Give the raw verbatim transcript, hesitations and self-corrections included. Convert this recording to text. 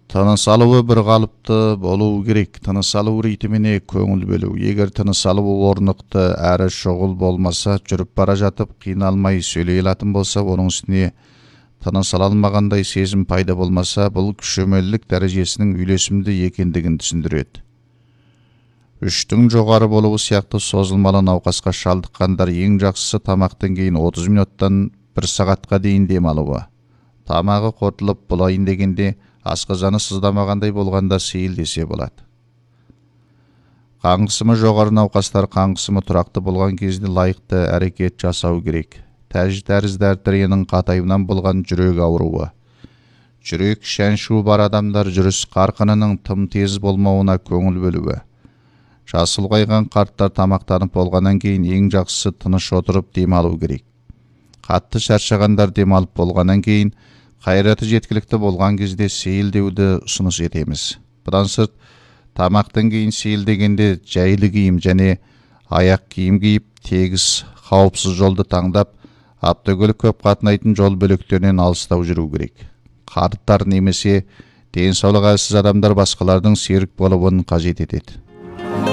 Тыныс алуы бір қалыпты болуы керек. Тыныс алу ритміне көңіл бөлу. Егер тыныс алуы орнықты әрі шұғыл болмаса, жүріп бара жатып қиналмай сөйлей алатын болса, оның үстіне тыныс ала алмағандай сезім пайда болмаса, бұл күшемелілік дәрежесінің үйлесімді екендігін түсіндіреді. Үштің жоғары болуы сияқты созылмалы науқасқа шалдыққандар ең жақсысы тамақтан кейін отыз минуттан бір сағатқа дейін дем алуы. Тамағы қорытылып болайын дегенде асқазаны сыздамағандай болғанда сейіл десе болады. Қан қысымы жоғары науқастар қан қысымы тұрақты болған кезде лайықты әрекет жасау керек. Тәж тәрізді артерияның қатаюынан болған жүрек ауруы. Жүрек шаншуы бар адамдар жүріс қарқынының тым тез болмауына көңіл бөлуі. Жасы ұлғайған қарттар тамақтанып болғаннан кейін ең жақсысы тыныш отырып демалу керек. Қатты шаршағандар демалып болғаннан кейін қайраты жеткілікті болған кезде сейілдеуді ұсыныс етеміз. Бұдан сырт, тамақтан кейін сейілдегенде жайлы киім және аяқ киім киіп, тегіс, қауіпсіз жолды таңдап, автокөлік көп қатынайтын жол бөліктерінен алыстау жүру керек. Қарттар немесе денсаулығы әлсіз адамдар басқалардың серік болуын қажет етеді.